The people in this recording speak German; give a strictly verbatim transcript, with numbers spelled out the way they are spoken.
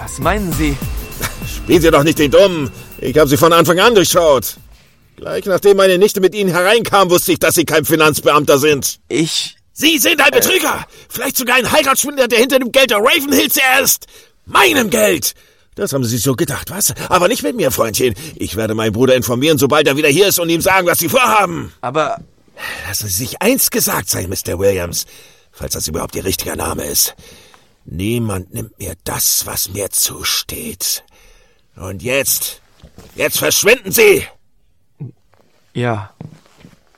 Was meinen Sie? Spielen Sie doch nicht den Dummen. Ich habe Sie von Anfang an durchschaut. Gleich nachdem meine Nichte mit Ihnen hereinkam, wusste ich, dass Sie kein Finanzbeamter sind. Ich... Sie sind ein Betrüger. Äh, Vielleicht sogar ein Heiratsschwindler, der hinter dem Geld der Ravenhills her ist. Meinem Geld. Das haben Sie so gedacht, was? Aber nicht mit mir, Freundchen. Ich werde meinen Bruder informieren, sobald er wieder hier ist und ihm sagen, was Sie vorhaben. Aber... Lassen Sie sich eins gesagt sein, Mister Williams, falls das überhaupt Ihr richtiger Name ist. Niemand nimmt mir das, was mir zusteht. Und jetzt, jetzt verschwinden Sie! Ja...